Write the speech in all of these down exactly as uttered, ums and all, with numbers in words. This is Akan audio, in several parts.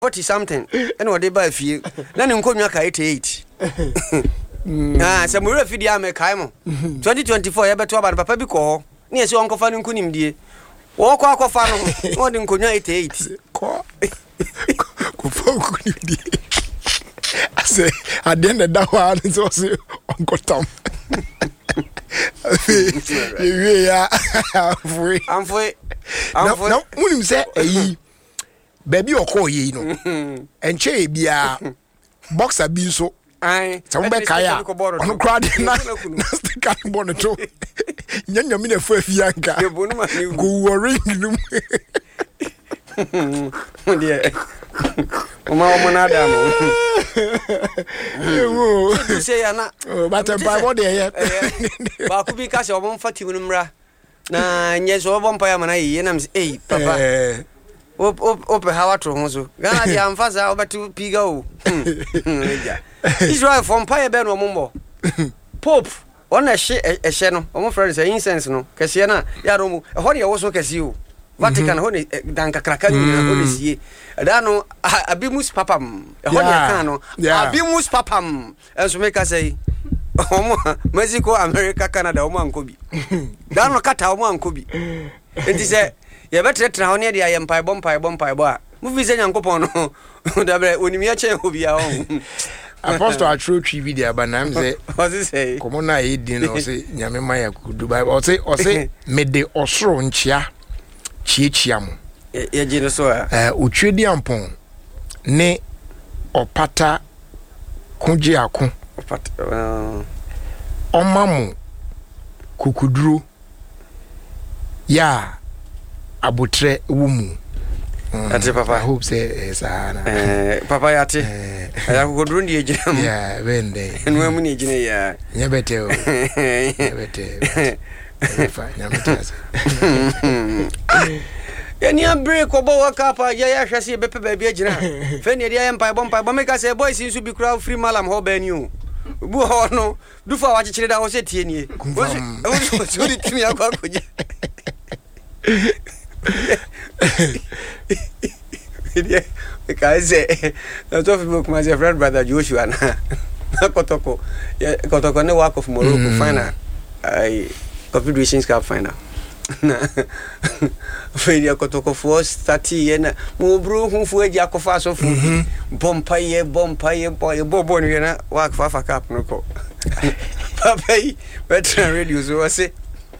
forty something and what they buy few na ne nkonwa ka eighty-eight ah se mo refi dia me kai mo twenty twenty-four ya beto aba papa bi ko ho na yesi onkofa no nkunim die wo ko akofa no wo de nkonwa eighty-eight ko ko fo nkunim die ase adende da wa so se onkotam ye ya amfoi amfoi amfoi no munim se eyi baby oko ye no enche bia boxer bi so ai so be kaya ono crowd na na stick kan bono to nyanya mi na fu afianka go worry num dia uma uma nada mo yo tu sei ana bata pa bo de ye ba ku bi ka se obon fati mu mra na nyezo obon pa ya mana yi na eh papa op op op hawa to hozo gana dia amfaza obatu piga o Israel from pie be no mombo pope ona hye ehye no omo friend say incense no kese na ya ro mu e ho de wo so kese o Vatican ho ne dan kakraka ni ho ne sie da no abimus papam e ho de kan no abimus papam enso me ka say omo Mexico America Canada omo ankobi da no kata omo ankobi enti say ye betre tra ho ne de aye mpai bom mpai bom mpai bo a mu vi se nyankopon no da bre onimi a chen obi a ho Apostle a true tree video but na say what is say komo na e din no say nyame maya ku Dubai o say o say me de osoro nchia chiechia mo ye gino so a eh otwedi ampon ne opata kunje akon opata omamu kukuduro ya abotre wumu. Ati papa. I hope say sana. Eh papa yati. Aya kukuduro ndiye jina mu. Yeah, wende. Nwe mu ni jina ya. Nyabete o. Nyabete. Fa nyamete asa. Ya ni abre ko bo waka pa ya ya hwase be pe ba bi jina. Fe ni dia empire bomb pa make say boys insu bi crowd free malam ho ba ni o. Bu ho no du fa wa chichire da ho se tie nie. Wo so di timi akwa koje. Dia because na to fi book my friend brother Joshua na kotoko ya kotoko ne work of Morocco final I Confederations Cup final na fedia kotoko for thirty yena mo bro hu fu eji akofa so fu bompaye bompaye boy bobo ni na work for Africa Cup no ko papa yi veteran radio so say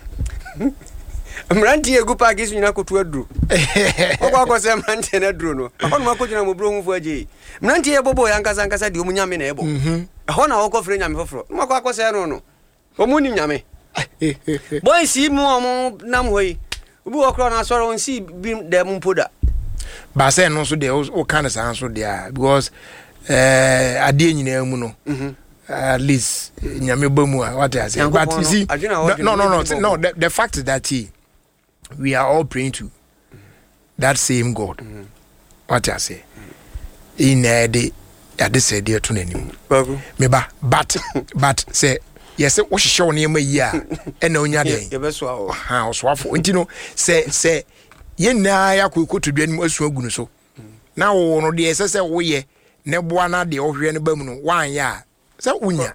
Mranti egu pa gisu nyina kotu aduru. Okwa ko se mranti na aduru no. Ahonu ma kojina mo bro hunfu aje. Mranti e bobo yankasa yankasa de omu nyame na ebo. Ahona wo ko fere nyame foforo. Mo kwa ko se no no. Omu ni nyame. Boy si mu omu nam hoyi. Obu okro na soro on si bi de mu poda. Ba se no so de o kan san so de because eh ade nyina mu no. Mhm. At least nyame bamu what I say. But you see no no no no the, the fact is that he we are all praying to that same God. Mm-hmm. What I say. Mm-hmm. In uh, the at this idea to name. Me ba but but say yes what show near me ya and no nya dey. Ha oswafo. Nti no say say ye na ya kokoto dua nim asu agu no so. Na wo no de say say wo ye ne boa na de ohwe ne bam no wan ya. Say unya.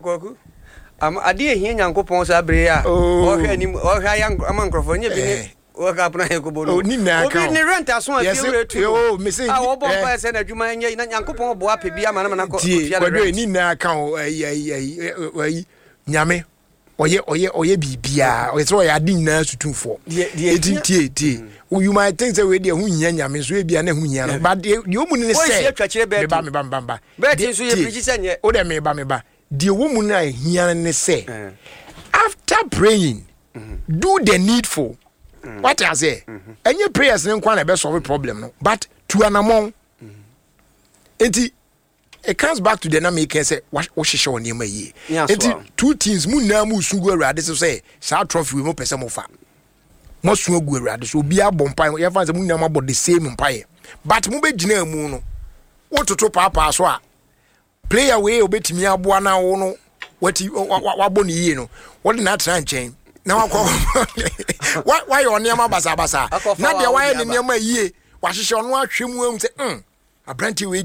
Am ade ehia nyankopon sa bre a ohwe anim ohwe ayan amankrofo nya bi ne waka apna he ko bodo obi ni rent aso afi tu oh me say ah wo bon pa se na adwuma nya na nyankopon bo ape bia ma na ko fia de ni na aka ayi ayi ayi nyame oye oye oye bibia o so ya din na sutumfo eti tie tie you might think say we dey hu nya nyame so bia na hu nya no but the omu ni say me ba me ba me ba bet so ye preach say o de me ba me ba the omu na hia ni say after praying do the needful. Mm-hmm. What I say? Mm-hmm. And your prayers don't quite be solve problem, no. But to an among, mm-hmm. it comes back to the name you can say what what she show near me. Two teams, moon now move sugar rad. This say South Trophy we mo pesa mo fa. Most sugar rad. So be a bompire. You find the moon now about the same umpire. But mo be jina mu no. What to to papa so a play away obet me aboa na wo no. What you what boni ye no. What na try chain. Now why why your name basa basa na dia why ne name yie wa hihye ono ahwem am say mm abranti we